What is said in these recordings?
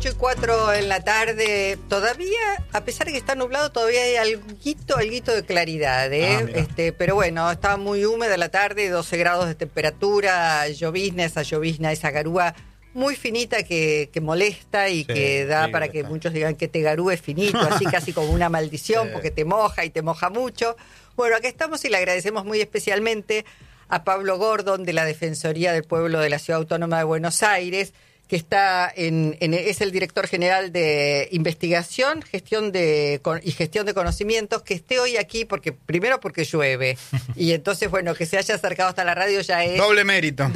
8:04 en la tarde. Todavía, a pesar de que está nublado, todavía hay alguito de claridad, pero bueno, está muy húmeda la tarde, 12 grados de temperatura, llovizna, esa garúa muy finita que molesta y que da para que muchos digan que te garú es finito, así casi como una maldición, porque te moja y te moja mucho. Bueno, acá estamos y le agradecemos muy especialmente a Pablo Gordon de la Defensoría del Pueblo de la Ciudad Autónoma de Buenos Aires, que está es el director general de investigación, gestión de conocimientos, que esté hoy aquí porque llueve y entonces bueno, que se haya acercado hasta la radio ya es doble mérito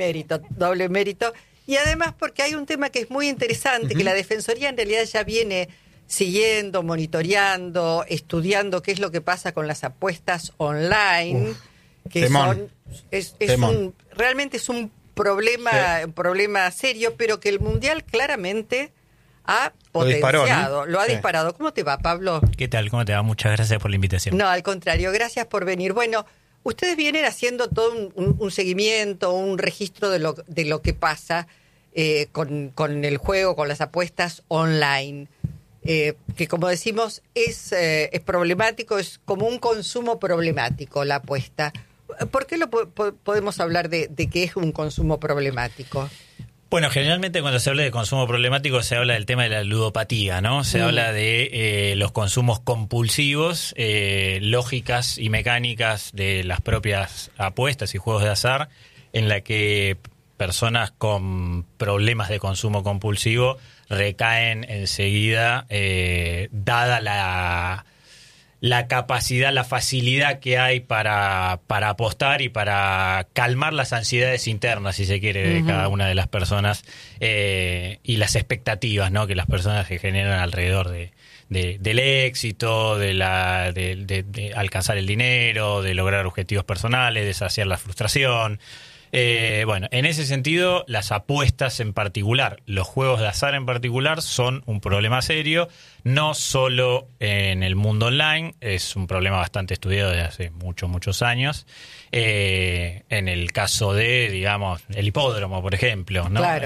y además porque hay un tema que es muy interesante, que la Defensoría en realidad ya viene siguiendo, monitoreando, estudiando qué es lo que pasa con las apuestas online, que realmente es un problema serio, pero que el Mundial claramente ha potenciado, lo ha disparado. ¿Cómo te va, Pablo? ¿Qué tal? ¿Cómo te va? Muchas gracias por la invitación. No, al contrario, gracias por venir. Bueno, ustedes vienen haciendo todo un seguimiento, un registro de lo que pasa con el juego, con las apuestas online, que como decimos es problemático, es como un consumo problemático la apuesta. ¿Por qué podemos hablar de que es un consumo problemático? Bueno, generalmente cuando se habla de consumo problemático se habla del tema de la ludopatía, ¿no? Se habla de los consumos compulsivos, lógicas y mecánicas de las propias apuestas y juegos de azar, en la que personas con problemas de consumo compulsivo recaen enseguida, dada la capacidad, la facilidad que hay para apostar y para calmar las ansiedades internas, si se quiere, de cada una de las personas, y las expectativas, ¿no?, que las personas se generan alrededor del éxito, de alcanzar el dinero, de lograr objetivos personales, de saciar la frustración. Bueno, en ese sentido, las apuestas en particular, los juegos de azar en particular, son un problema serio, no solo en el mundo online, es un problema bastante estudiado desde hace muchos años. En el caso de, digamos, el hipódromo, por ejemplo, ¿no? Claro.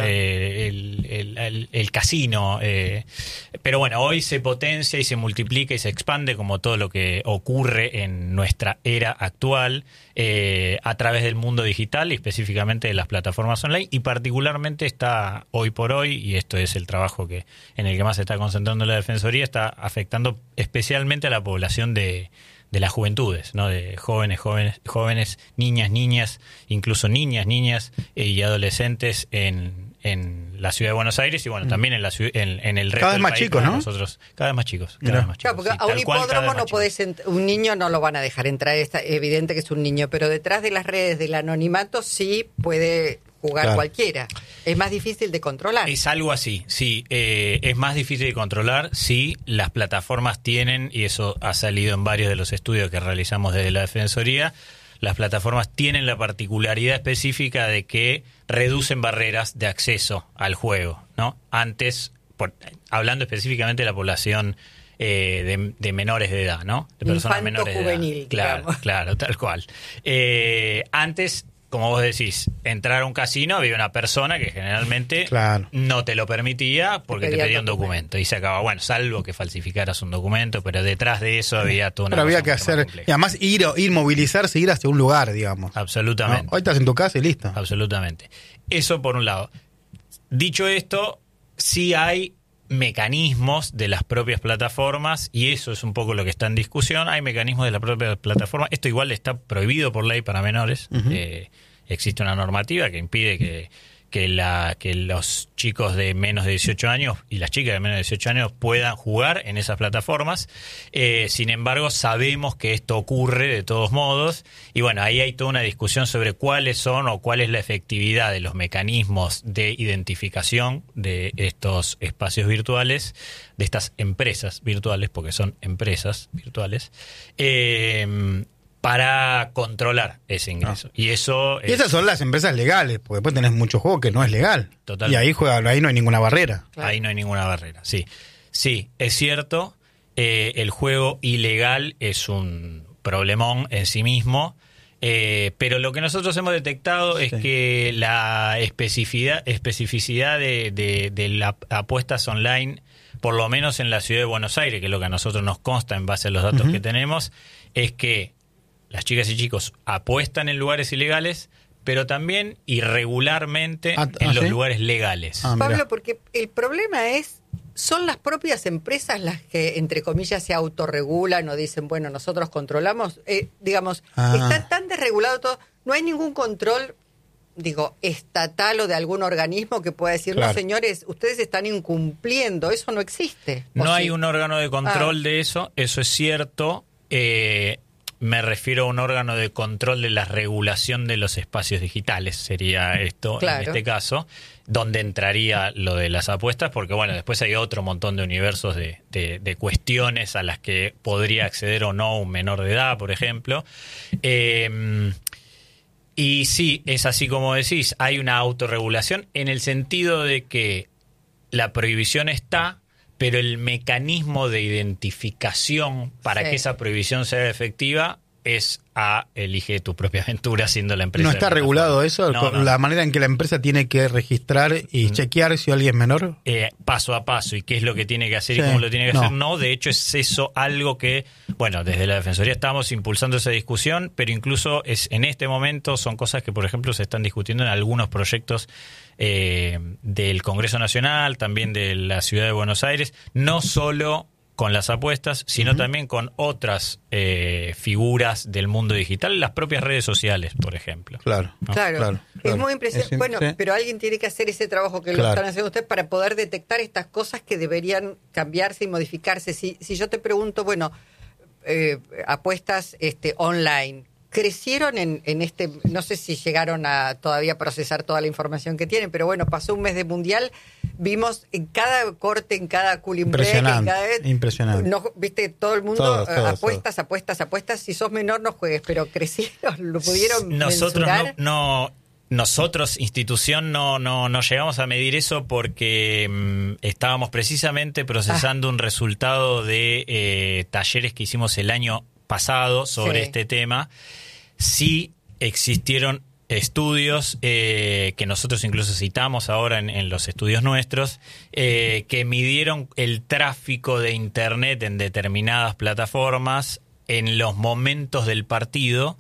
El casino. Pero bueno, hoy se potencia y se multiplica y se expande, como todo lo que ocurre en nuestra era actual, a través del mundo digital y específicamente de las plataformas online, y particularmente está hoy por hoy, y esto es el trabajo en el que más se está concentrando la Defensoría, está afectando especialmente a la población de las juventudes, ¿no? De jóvenes, niñas, incluso niñas y adolescentes en la ciudad de Buenos Aires y bueno, también en el resto del país. Cada vez más chicos, ¿no? Nosotros, cada vez más chicos. Claro, porque a un hipódromo no podés un niño no lo van a dejar entrar, es evidente que es un niño, pero detrás de las redes del anonimato sí puede jugar cualquiera. Es más difícil de controlar. Es algo así, sí. Es más difícil de controlar, sí. Las plataformas tienen, y eso ha salido en varios de los estudios que realizamos desde la Defensoría, las plataformas tienen la particularidad específica de que reducen barreras de acceso al juego, ¿no? Antes, hablando específicamente de la población de menores de edad, ¿no? De personas menores de edad. Juvenil, claro, tal cual. Antes, como vos decís, entrar a un casino había una persona que generalmente no te lo permitía porque te pedía un documento y se acababa. Bueno, salvo que falsificaras un documento, pero detrás de eso había toda una cosa. Pero había que hacer, y además ir movilizarse, ir hacia un lugar, digamos. Absolutamente. ¿No? Hoy estás en tu casa y listo. Absolutamente. Eso por un lado. Dicho esto, sí hay mecanismos de las propias plataformas, y eso es un poco lo que está en discusión. Hay mecanismos de la propia plataforma. Esto igual está prohibido por ley para menores. Existe una normativa que impide que los chicos de menos de 18 años y las chicas de menos de 18 años puedan jugar en esas plataformas. Sin embargo, sabemos que esto ocurre de todos modos, y bueno, ahí hay toda una discusión sobre cuáles son o cuál es la efectividad de los mecanismos de identificación de estos espacios virtuales, de estas empresas virtuales, porque son empresas virtuales, para controlar ese ingreso. Y eso y esas son las empresas legales, porque después tenés mucho juego que no es legal. Totalmente. Y ahí no hay ninguna barrera. Claro. Ahí no hay ninguna barrera, sí. Sí, es cierto, el juego ilegal es un problemón en sí mismo. Pero lo que nosotros hemos detectado es que la especificidad de las apuestas online, por lo menos en la ciudad de Buenos Aires, que es lo que a nosotros nos consta en base a los datos que tenemos, es que las chicas y chicos apuestan en lugares ilegales, pero también irregularmente en los lugares legales. Pablo, porque el problema son las propias empresas las que, entre comillas, se autorregulan o dicen, bueno, nosotros controlamos, está tan desregulado todo, no hay ningún control, estatal o de algún organismo que pueda decir, no, señores, ustedes están incumpliendo, eso no existe. No hay un órgano de control de eso es cierto. Me refiero a un órgano de control de la regulación de los espacios digitales, sería esto en este caso, donde entraría lo de las apuestas, porque bueno, después hay otro montón de universos de cuestiones a las que podría acceder o no un menor de edad, por ejemplo. Y sí, es así como decís, hay una autorregulación en el sentido de que la prohibición está, pero el mecanismo de identificación para que esa prohibición sea efectiva es elige tu propia aventura siendo la empresa. ¿No está regulado eso? No. ¿La manera en que la empresa tiene que registrar y chequear si alguien es menor? Paso a paso, y qué es lo que tiene que hacer y cómo lo tiene que hacer. No, de hecho es eso algo que, bueno, desde la Defensoría estamos impulsando esa discusión, pero incluso en este momento son cosas que, por ejemplo, se están discutiendo en algunos proyectos del Congreso Nacional, también de la Ciudad de Buenos Aires, no solo con las apuestas, sino también con otras figuras del mundo digital, las propias redes sociales, por ejemplo. Claro. Es muy impresionante. Pero alguien tiene que hacer ese trabajo que lo están haciendo ustedes para poder detectar estas cosas que deberían cambiarse y modificarse. Si yo te pregunto, apuestas online, crecieron en no sé si llegaron a todavía procesar toda la información que tienen, pero bueno, pasó un mes de mundial, vimos en cada corte, en cada cooling break, impresionante. Viste, todo el mundo apuestas, si sos menor no juegues, pero crecieron, lo pudieron mensurar. Nosotros, institución, no llegamos a medir eso porque estábamos precisamente procesando un resultado de talleres que hicimos el año pasado sobre este tema. Sí existieron estudios que nosotros incluso citamos ahora en los estudios nuestros, que midieron el tráfico de Internet en determinadas plataformas en los momentos del partido.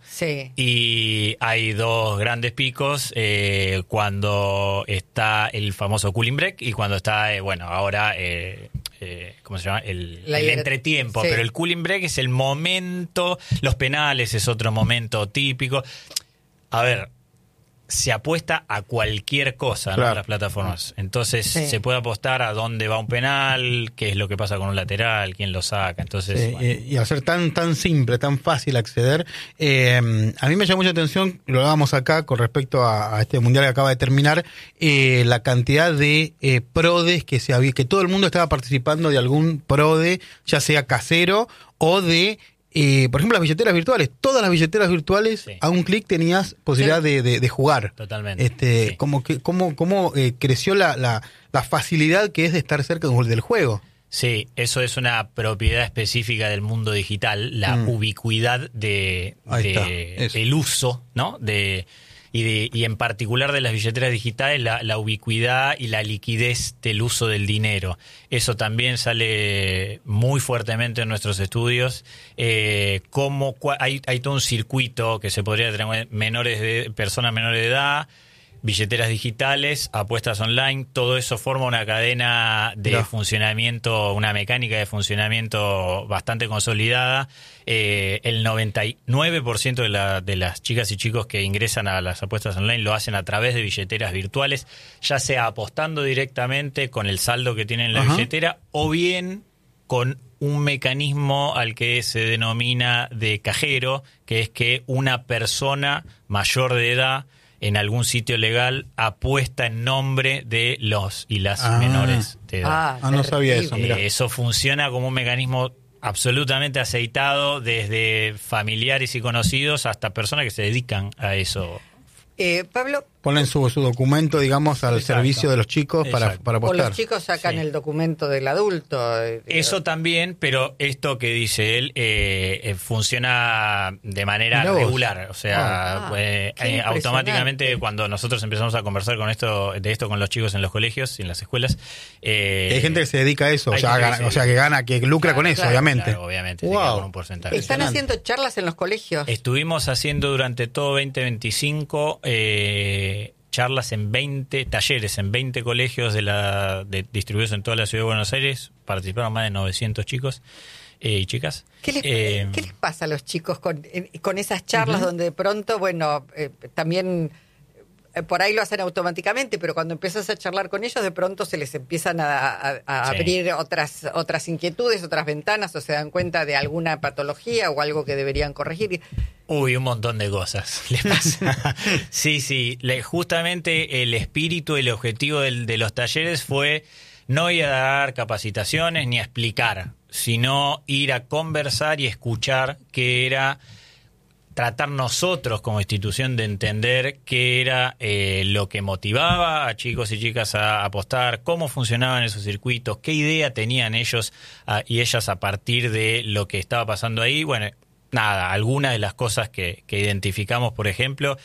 Y hay dos grandes picos, cuando está el famoso cooling break y cuando está, ahora ¿cómo se llama? El entretiempo. Pero el cooling break es el momento, los penales es otro momento típico. A ver, se apuesta a cualquier cosa, ¿no? En las plataformas. Entonces se puede apostar a dónde va un penal, qué es lo que pasa con un lateral, quién lo saca. Entonces, y al ser tan simple, tan fácil acceder, a mí me llama mucha atención, lo hablábamos acá con respecto a este mundial que acaba de terminar, la cantidad de prodes que que todo el mundo estaba participando de algún prode, ya sea casero o de por ejemplo, las billeteras virtuales. Todas las billeteras virtuales, a un clic tenías posibilidad de jugar. Totalmente. Como creció la facilidad que es de estar cerca del juego. Sí, eso es una propiedad específica del mundo digital, la ubicuidad del uso, ¿no? Y en particular de las billeteras digitales, la ubicuidad y la liquidez del uso del dinero. Eso también sale muy fuertemente en nuestros estudios. Hay todo un circuito que se podría tener personas menores de edad, billeteras digitales, apuestas online, todo eso forma una cadena de funcionamiento, una mecánica de funcionamiento bastante consolidada. El 99% de las chicas y chicos que ingresan a las apuestas online lo hacen a través de billeteras virtuales, ya sea apostando directamente con el saldo que tienen en la billetera o bien con un mecanismo al que se denomina de cajero, que es que una persona mayor de edad en algún sitio legal apuesta en nombre de los y las menores de edad. No sabía eso. Mirá. Eso funciona como un mecanismo absolutamente aceitado desde familiares y conocidos hasta personas que se dedican a eso. Pablo, Ponen su documento, digamos, al servicio de los chicos para apostar. O los chicos sacan el documento del adulto. Eso también, pero esto que dice él funciona de manera regular. O sea, automáticamente cuando nosotros empezamos a conversar de esto con los chicos en los colegios y en las escuelas. Hay gente que se dedica a eso, que lucra con eso, obviamente. Claro, obviamente, se queda con un porcentaje. ¿Están haciendo charlas en los colegios? Estuvimos haciendo durante todo 2025 charlas en 20 talleres, en 20 colegios distribuidos en toda la ciudad de Buenos Aires. Participaron más de 900 chicos y chicas. ¿Qué les pasa a los chicos con esas charlas donde de pronto, también por ahí lo hacen automáticamente, pero cuando empiezas a charlar con ellos, de pronto se les empiezan a abrir otras inquietudes, otras ventanas, o se dan cuenta de alguna patología o algo que deberían corregir? Un montón de cosas les pasa. Sí. Justamente el espíritu, el objetivo de los talleres fue no ir a dar capacitaciones ni a explicar, sino ir a conversar y escuchar, que era tratar nosotros como institución de entender qué era lo que motivaba a chicos y chicas a apostar, cómo funcionaban esos circuitos, qué idea tenían ellos y ellas a partir de lo que estaba pasando ahí. Bueno, nada, algunas de las cosas que identificamos, por ejemplo,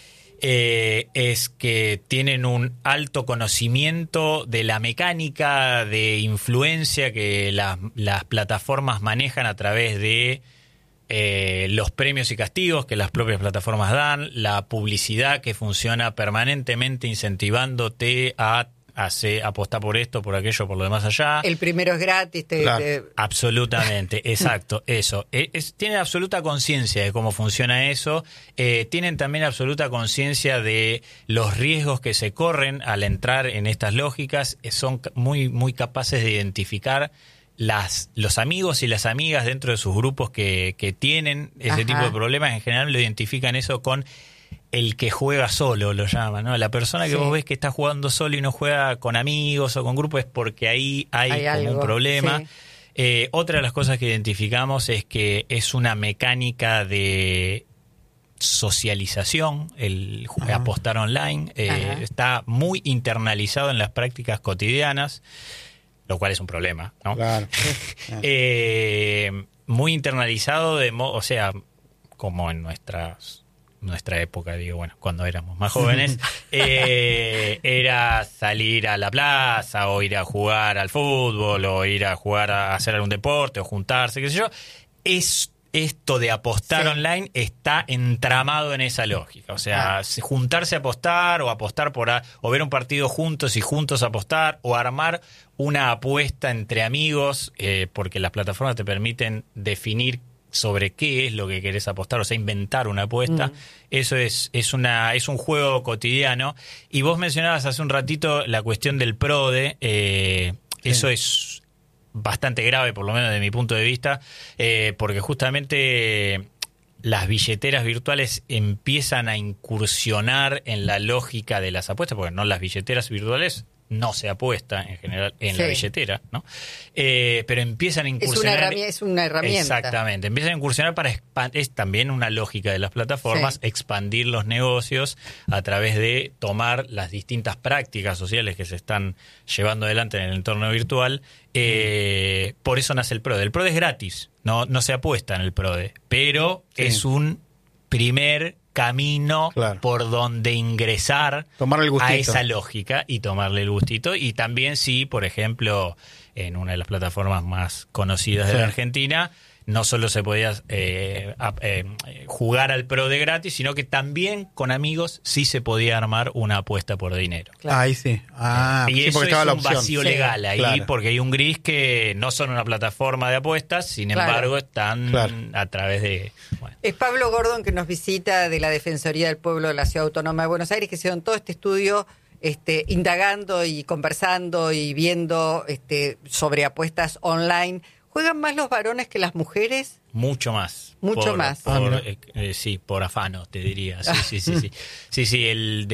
es que tienen un alto conocimiento de la mecánica de influencia que las plataformas manejan a través de los premios y castigos que las propias plataformas dan, la publicidad que funciona permanentemente incentivándote a apostar por esto, por aquello, por lo demás allá. El primero es gratis. Absolutamente, exacto, eso. Tienen absoluta conciencia de cómo funciona eso. Tienen también absoluta conciencia de los riesgos que se corren al entrar en estas lógicas. Son muy, muy capaces de identificar los amigos y las amigas dentro de sus grupos que tienen ese tipo de problemas. En general lo identifican eso con el que juega solo, lo llaman, ¿no? La persona que vos ves que está jugando solo y no juega con amigos o con grupos es porque ahí hay como un problema. Sí. Otra de las cosas que identificamos es que es una mecánica de socialización, el apostar online. Está muy internalizado en las prácticas cotidianas, lo cual es un problema, ¿no? Claro. Muy internalizado, o sea, como en nuestra época, cuando éramos más jóvenes, era salir a la plaza o ir a jugar al fútbol o ir a jugar a hacer algún deporte o juntarse, qué sé yo. Esto de apostar online está entramado en esa lógica. O sea, juntarse a apostar o apostar o ver un partido juntos y juntos apostar o armar una apuesta entre amigos, porque las plataformas te permiten definir sobre qué es lo que querés apostar, o sea, inventar una apuesta. Eso es un juego cotidiano. Y vos mencionabas hace un ratito la cuestión del PRODE. Eso es bastante grave, por lo menos de mi punto de vista, porque justamente las billeteras virtuales empiezan a incursionar en la lógica de las apuestas, porque no, las billeteras virtuales no se apuesta en general en la billetera, ¿no? Pero empiezan a incursionar. Es una herramienta. Exactamente. Empiezan a incursionar es también una lógica de las plataformas, expandir los negocios a través de tomar las distintas prácticas sociales que se están llevando adelante en el entorno virtual. Por eso nace el PRODE. El PRODE es gratis, no se apuesta en el PRODE, pero es un primer camino por donde ingresar a esa lógica y tomarle el gustito. Y también por ejemplo, en una de las plataformas más conocidas de la Argentina, no solo se podía jugar al PRODE gratis, sino que también con amigos sí se podía armar una apuesta por dinero. Ahí sí. Y eso es un vacío legal ahí, porque hay un gris que no son una plataforma de apuestas, sin embargo están a través de... Es Pablo Gordon, que nos visita de la Defensoría del Pueblo de la Ciudad Autónoma de Buenos Aires, que hicieron todo este estudio indagando y conversando y viendo sobre apuestas online. ¿Juegan más los varones que las mujeres? Mucho más. Por afano, te diría. Sí.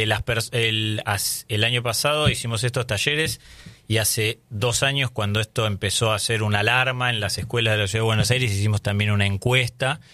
El año pasado hicimos estos talleres y hace 2 años, cuando esto empezó a ser una alarma en las escuelas de la Ciudad de Buenos Aires, hicimos también una encuesta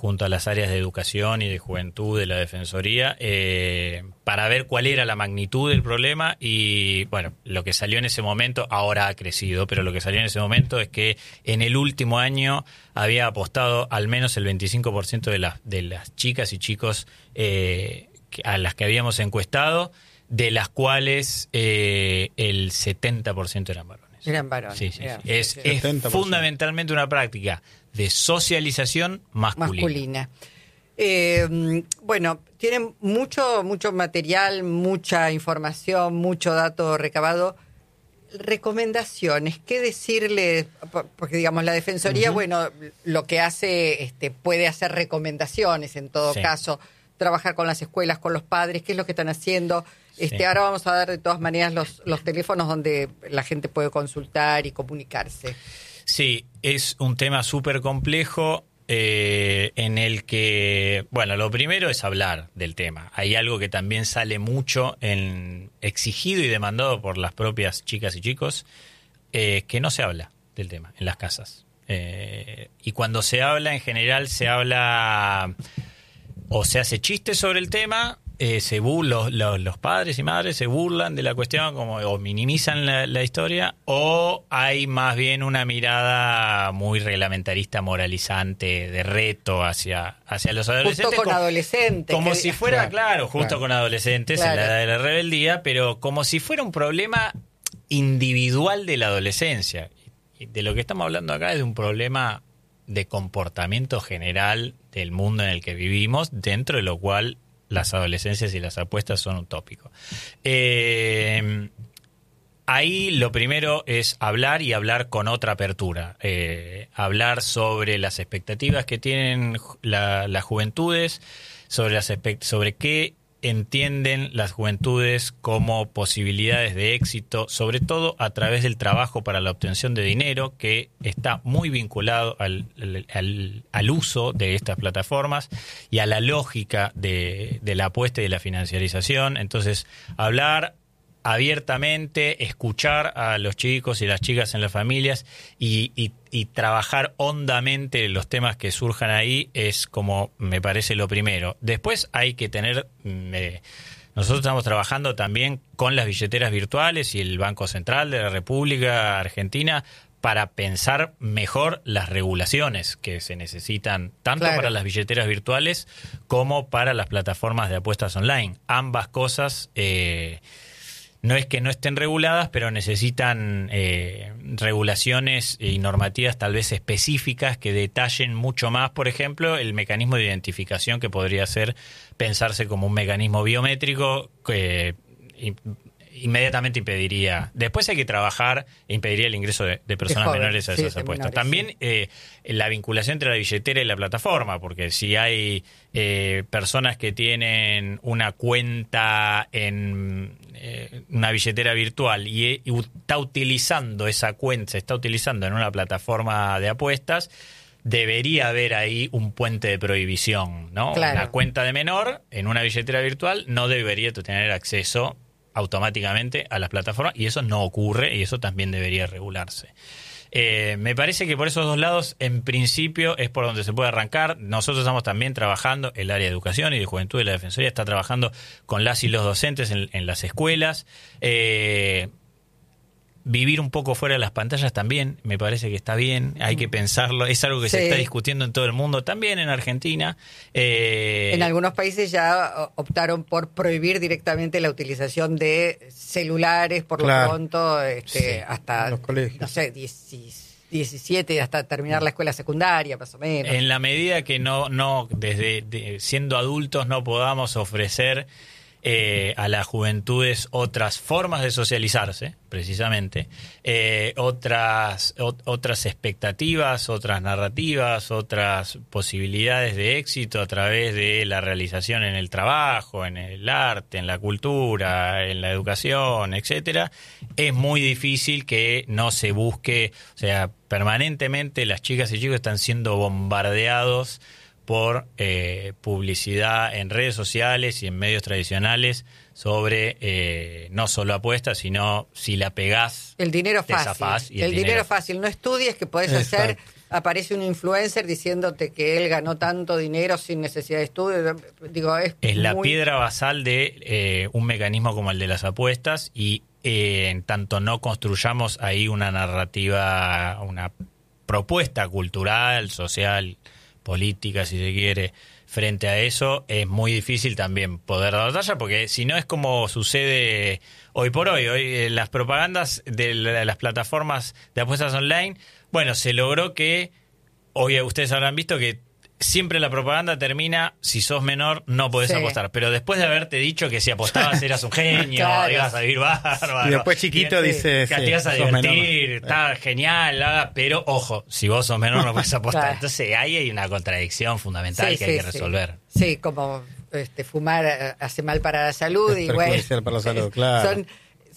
junto a las áreas de educación y de juventud de la Defensoría, para ver cuál era la magnitud del problema. Y bueno, lo que salió en ese momento, ahora ha crecido, pero lo que salió en ese momento es que en el último año había apostado al menos el 25% de las chicas y chicos a las que habíamos encuestado, de las cuales el 70% eran varones. Eran varones. Sí. Es fundamentalmente una práctica de socialización masculina. Bueno, tienen mucho material, mucha información, mucho dato recabado. Recomendaciones, ¿qué decirle? Porque digamos, la Defensoría, bueno, lo que hace, puede hacer recomendaciones en todo caso, trabajar con las escuelas, con los padres, qué es lo que están haciendo. Ahora vamos a dar de todas maneras los teléfonos donde la gente puede consultar y comunicarse. Sí, es un tema súper complejo en el que, bueno, lo primero es hablar del tema. Hay algo que también sale mucho exigido y demandado por las propias chicas y chicos, que no se habla del tema en las casas. Y cuando se habla, en general se habla o se hace chistes sobre el tema. Los padres y madres se burlan de la cuestión o minimizan la historia, o hay más bien una mirada muy reglamentarista, moralizante, de reto hacia los adolescentes. Justo con adolescentes. Como si fuera, justo con adolescentes en la edad de la rebeldía, pero como si fuera un problema individual de la adolescencia. Y de lo que estamos hablando acá es de un problema de comportamiento general del mundo en el que vivimos, dentro de lo cual las adolescencias y las apuestas son un tópico. Ahí lo primero es hablar, y hablar con otra apertura. Hablar sobre las expectativas que tienen las juventudes, sobre qué entienden las juventudes como posibilidades de éxito, sobre todo a través del trabajo para la obtención de dinero, que está muy vinculado al uso de estas plataformas y a la lógica de la apuesta y de la financiarización. Entonces, hablar abiertamente, escuchar a los chicos y las chicas en las familias y trabajar hondamente los temas que surjan ahí es, como me parece, lo primero. Después hay que tener... nosotros estamos trabajando también con las billeteras virtuales y el Banco Central de la República Argentina para pensar mejor las regulaciones que se necesitan tanto para las billeteras virtuales como para las plataformas de apuestas online. Ambas cosas... no es que no estén reguladas, pero necesitan regulaciones y normativas tal vez específicas que detallen mucho más, por ejemplo, el mecanismo de identificación, que podría pensarse como un mecanismo biométrico que inmediatamente impediría. Después hay que trabajar e impediría el ingreso de personas menores a esas apuestas. También la vinculación entre la billetera y la plataforma, porque si hay personas que tienen una cuenta en una billetera virtual y está utilizando esa cuenta, se está utilizando en una plataforma de apuestas, debería haber ahí un puente de prohibición, ¿no? La cuenta de menor en una billetera virtual no debería tener acceso automáticamente a las plataformas, y eso no ocurre, y eso también debería regularse. Me parece que por esos dos lados, en principio, es por donde se puede arrancar. Nosotros estamos también trabajando, el área de educación y de juventud de la Defensoría está trabajando con las y los docentes en las escuelas. Vivir un poco fuera de las pantallas también me parece que está bien, hay que pensarlo, es algo que se está discutiendo en todo el mundo, también en Argentina. En algunos países ya optaron por prohibir directamente la utilización de celulares, por lo pronto, hasta los colegios. No sé, 17, hasta terminar la escuela secundaria, más o menos. En la medida que desde siendo adultos no podamos ofrecer a las juventudes otras formas de socializarse, precisamente, otras expectativas, otras narrativas, otras posibilidades de éxito a través de la realización en el trabajo, en el arte, en la cultura, en la educación, etcétera. Es muy difícil que no se busque, o sea, permanentemente las chicas y chicos están siendo bombardeados por publicidad en redes sociales y en medios tradicionales sobre no solo apuestas, sino si la pegás, el dinero te fácil. zafás, y el dinero fácil. No estudies que podés hacer. Aparece un influencer diciéndote que él ganó tanto dinero sin necesidad de estudio. Digo, es la piedra basal de un mecanismo como el de las apuestas, y en tanto no construyamos ahí una narrativa, una propuesta cultural, social, política, si se quiere, frente a eso, es muy difícil también poder dar batalla, porque si no es como sucede hoy por hoy. Hoy las propagandas de las plataformas de apuestas online, bueno, se logró que, hoy ustedes habrán visto que siempre la propaganda termina, si sos menor no podés apostar, pero después de haberte dicho que si apostabas eras un genio, claro, ibas a vivir bárbaro. Y después chiquito dice... Que te ibas a divertir, está genial, pero ojo, si vos sos menor no podés apostar. Claro. Entonces ahí hay una contradicción fundamental que hay que resolver. Sí, como fumar hace mal para la salud. Es perjudicial para la salud, claro.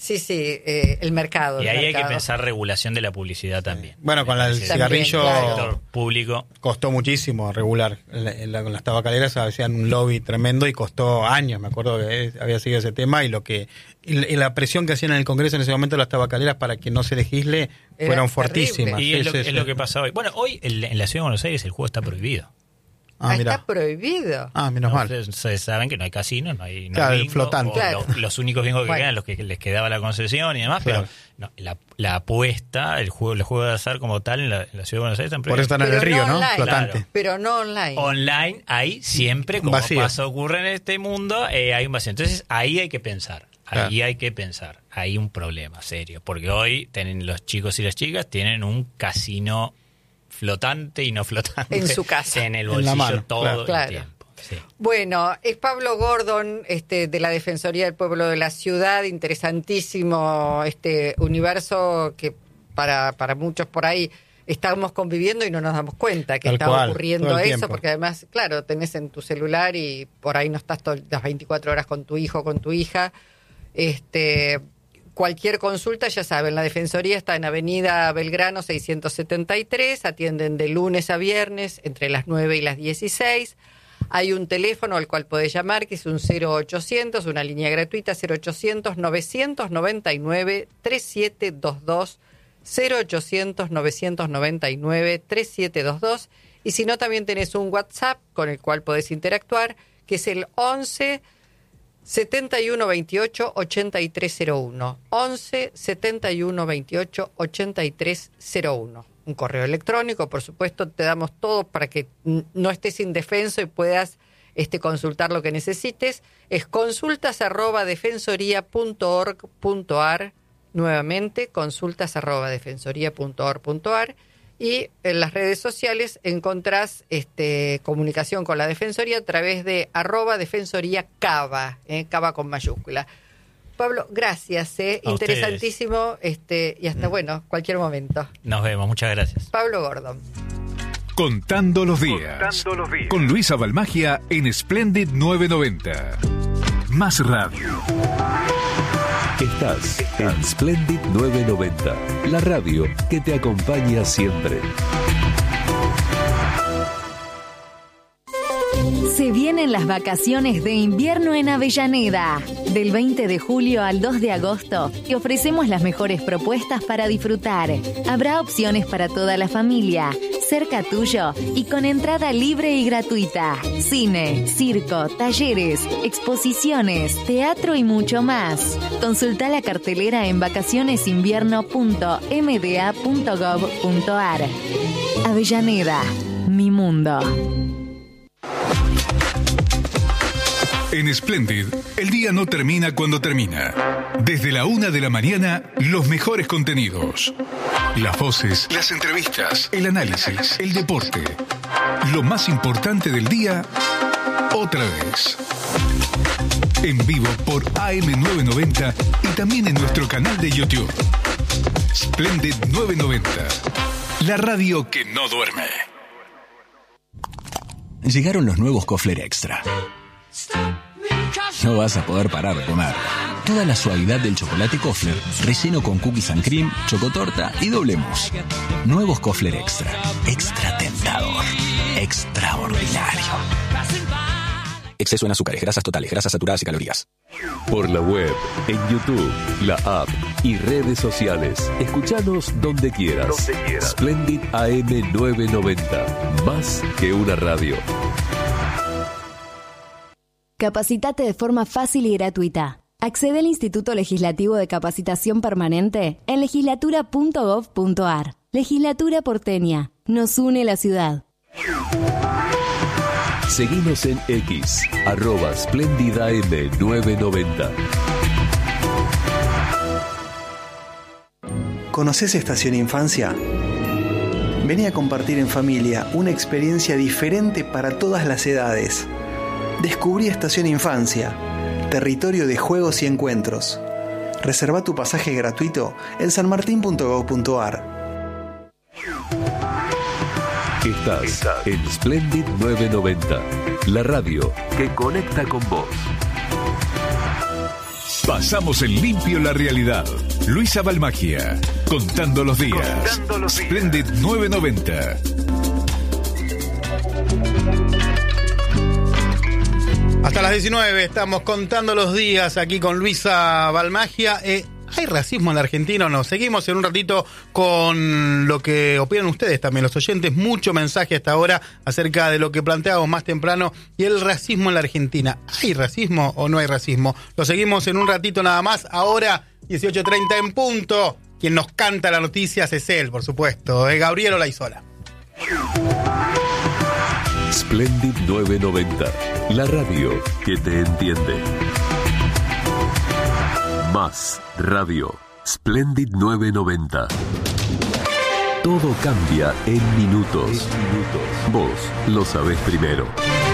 El mercado. Y ahí hay que pensar regulación de la publicidad también. Bueno, con el cigarrillo público costó muchísimo regular. Con las tabacaleras hacían un lobby tremendo y costó años. Me acuerdo que había seguido ese tema y la presión que hacían en el Congreso en ese momento las tabacaleras para que no se legisle fueron fortísimas. Y es lo que pasa hoy. Bueno, hoy en la Ciudad de Buenos Aires el juego está prohibido. Está prohibido. Menos mal. Ustedes saben que no hay casinos, no hay bingo, flotante. Claro. Los únicos bingos que quedan, los que les quedaba la concesión y demás, pero no, la apuesta, los juegos de azar como tal en la Ciudad de Buenos Aires están prohibidos. Por eso están en el río, ¿no? Flotante. Claro. Pero no online. Online, ahí siempre, como ocurre en este mundo, hay un vacío. Entonces ahí hay que pensar. Hay un problema serio, porque hoy los chicos y las chicas tienen un casino flotante y no flotante en su casa, en el bolsillo, en la mano, todo el tiempo. Sí. Bueno, es Pablo Gordon, de la Defensoría del Pueblo de la Ciudad. Interesantísimo universo que para muchos por ahí estamos conviviendo y no nos damos cuenta que está ocurriendo eso, tiempo. Porque además, claro, tenés en tu celular y por ahí no estás las 24 horas con tu hijo o con tu hija. Cualquier consulta, ya saben, la Defensoría está en Avenida Belgrano 673, atienden de lunes a viernes entre las 9 y las 16. Hay un teléfono al cual podés llamar, que es un 0800, una línea gratuita, 0800-999-3722, 0800-999-3722. Y si no, también tenés un WhatsApp con el cual podés interactuar, que es el 11 71 28 8301. 11 71 28 8301. Un correo electrónico, por supuesto, te damos todo para que no estés indefenso y puedas consultar lo que necesites. Es consultas@defensoría.org.ar. Nuevamente, consultas@defensoría.org.ar. Y en las redes sociales encontrás comunicación con la Defensoría a través de @Defensoría Cava, Cava con mayúscula. Pablo, gracias, interesantísimo, y hasta cualquier momento. Nos vemos, muchas gracias. Pablo Gordon. Contando los días. Con Luisa Balmagia en Splendid 990. Más radio. Estás en Splendid 990, la radio que te acompaña siempre. Se vienen las vacaciones de invierno en Avellaneda. Del 20 de julio al 2 de agosto te ofrecemos las mejores propuestas para disfrutar. Habrá opciones para toda la familia, cerca tuyo y con entrada libre y gratuita. Cine, circo, talleres, exposiciones, teatro y mucho más. Consulta la cartelera en vacacionesinvierno.mda.gov.ar. Avellaneda, mi mundo. En Splendid, el día no termina cuando termina. Desde la 1 de la mañana, los mejores contenidos. Las voces, las entrevistas, el análisis, el deporte. Lo más importante del día, otra vez. En vivo por AM990 y también en nuestro canal de YouTube. Splendid 990, la radio que no duerme. Llegaron los nuevos Kofler Extra. No vas a poder parar de comer. Toda la suavidad del chocolate Kofler, relleno con cookies and cream, chocotorta y doble mousse. Nuevos Kofler Extra. Extra tentador. Extraordinario. Exceso en azúcares, grasas totales, grasas saturadas y calorías. Por la web, en YouTube, la app y redes sociales. Escuchanos donde quieras. Splendid AM 990. Más que una radio. Capacitate de forma fácil y gratuita. Accede al Instituto Legislativo de Capacitación Permanente en legislatura.gov.ar. Legislatura porteña. Nos une la ciudad. Seguinos en X, @SplendidAM990. ¿Conoces Estación Infancia? Vení a compartir en familia una experiencia diferente para todas las edades. Descubrí Estación Infancia, territorio de juegos y encuentros. Reserva tu pasaje gratuito en sanmartin.gov.ar. Estás en Splendid 990, la radio que conecta con vos. Pasamos en limpio la realidad. Luisa Balmagia, contando los días. Splendid 990. Hasta las 19 estamos contando los días aquí con Luisa Balmagia. ¿Hay racismo en la Argentina o no? Seguimos en un ratito con lo que opinan ustedes también, los oyentes. Mucho mensaje hasta ahora acerca de lo que planteábamos más temprano y el racismo en la Argentina. ¿Hay racismo o no hay racismo? Lo seguimos en un ratito nada más. Ahora, 18:30 en punto. Quien nos canta las noticias es él, por supuesto, es Gabriel Olaizola. Splendid 990, la radio que te entiende. Más radio. Splendid 990. Todo cambia en minutos. Vos lo sabés primero.